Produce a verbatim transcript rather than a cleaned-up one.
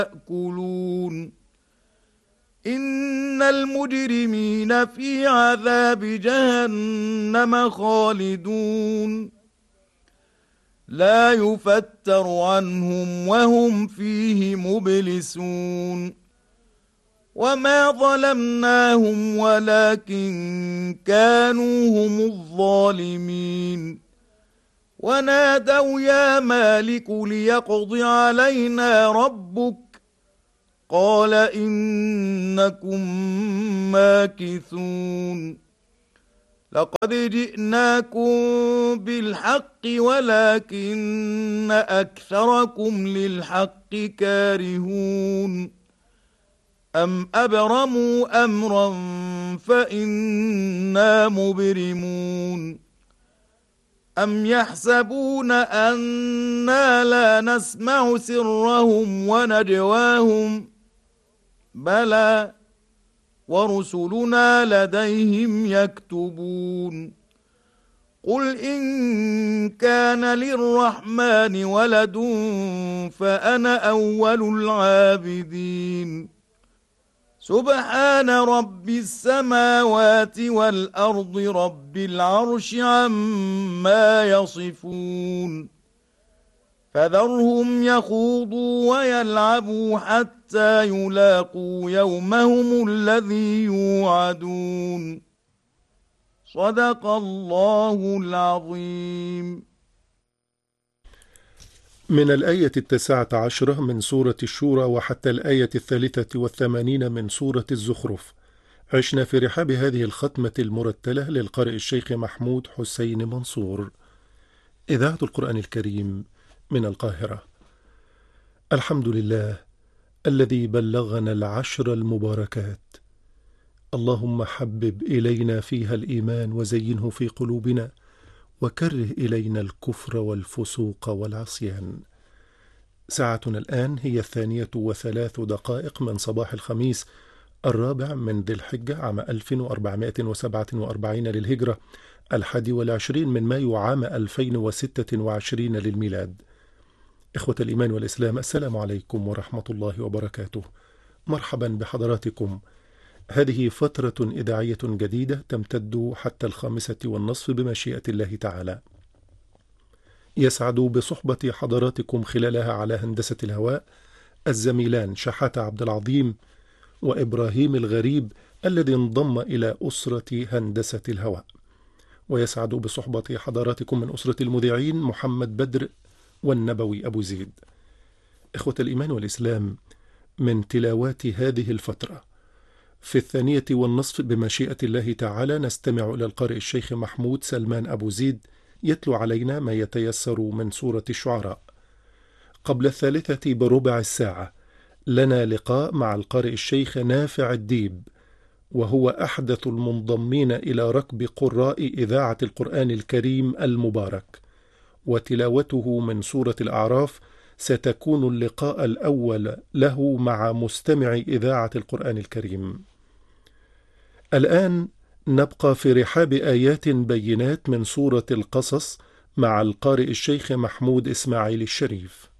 يأكلون إن المجرمين في عذاب جهنم خالدون لا يفتر عنهم وهم فيه مبلسون وما ظلمناهم ولكن كانوا هم الظالمين ونادوا يا مالك ليقض علينا ربك قال إنكم ماكثون لقد جئناكم بالحق ولكن أكثركم للحق كارهون أم أبرموا أمرا فإنا مبرمون أم يحسبون أنا لا نسمع سرهم ونجواهم بلى ورسلنا لديهم يكتبون قل إن كان للرحمن ولد فأنا أول العابدين سبحان رب السماوات والأرض رب العرش عما يصفون فذرهم يخوضوا ويلعبوا حتى يلاقوا يومهم الذي يوعدون صدق الله العظيم. من الآية التاسعة عشرة من سورة الشورى وحتى الآية الثالثة والثمانين من سورة الزخرف عشنا في رحاب هذه الختمة المرتلة للقارئ الشيخ محمود حسين منصور. إذاعة القرآن الكريم من القاهرة. الحمد لله الذي بلغنا العشر المباركات، اللهم حبب إلينا فيها الإيمان وزينه في قلوبنا وكره إلينا الكفر والفسوق والعصيان. ساعتنا الآن هي الثانية وثلاث دقائق من صباح الخميس الرابع من ذي الحجة عام ألف وأربعمائة وسبعة وأربعين للهجرة، الحادي والعشرين من مايو عام ألفين وستة وعشرين للميلاد. إخوة الإيمان والإسلام، السلام عليكم ورحمة الله وبركاته. مرحبا بحضراتكم. هذه فترة إذاعية جديدة تمتد حتى الخامسة والنصف بمشيئة الله تعالى. يسعد بصحبة حضراتكم خلالها على هندسة الهواء الزميلان شحاتة عبد العظيم وإبراهيم الغريب الذي انضم إلى أسرة هندسة الهواء، ويسعد بصحبة حضراتكم من أسرة المذيعين محمد بدر والنبوي أبو زيد. إخوة الإيمان والإسلام، من تلاوات هذه الفترة في الثانية والنصف بمشيئة الله تعالى نستمع إلى القارئ الشيخ محمود سلمان أبو زيد يتلو علينا ما يتيسر من سورة الشعراء. قبل الثالثة بربع الساعة لنا لقاء مع القارئ الشيخ نافع الديب، وهو أحدث المنضمين إلى ركب قراء إذاعة القرآن الكريم المبارك، وتلاوته من سورة الأعراف ستكون اللقاء الأول له مع مستمع إذاعة القرآن الكريم. الآن نبقى في رحاب آيات بينات من سورة القصص مع القارئ الشيخ محمود إسماعيل الشريف.